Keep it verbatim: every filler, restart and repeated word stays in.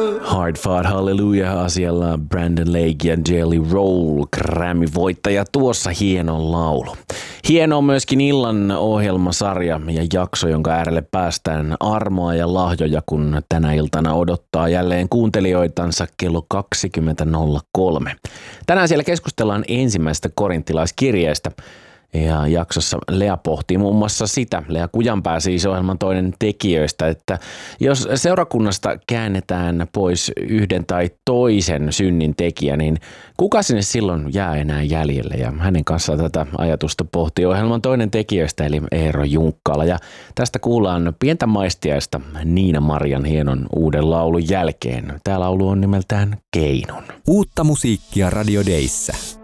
Hard Fought Hallelujah asialla Brandon Lake ja Jelly Roll, Grammy-voittaja tuossa hieno laulu. Hieno on myöskin illan ohjelmasarja ja jakso, jonka äärelle päästään armoa ja lahjoja, kun tänä iltana odottaa jälleen kuuntelijoitansa kello kaksikymmentä nolla kolme. Tänään siellä keskustellaan ensimmäisestä korinttilaiskirjeestä. Ja jaksossa Lea pohtii muun muassa sitä, Lea Kujanpää siis ohjelman toinen tekijöistä, että jos seurakunnasta käännetään pois yhden tai toisen synnin tekijä, niin kuka sinne silloin jää enää jäljelle? Ja hänen kanssaan tätä ajatusta pohtii ohjelman toinen tekijöistä, eli Eero Junkkala. Ja tästä kuullaan pientä maistiaista Niina-Marian hienon uuden laulun jälkeen. Tämä laulu on nimeltään Keinon. Uutta musiikkia Radio Dayssä.